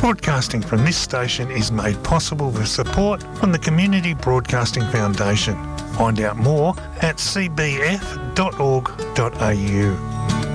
Broadcasting from this station is made possible with support from the Community Broadcasting Foundation. Find out more at cbf.org.au.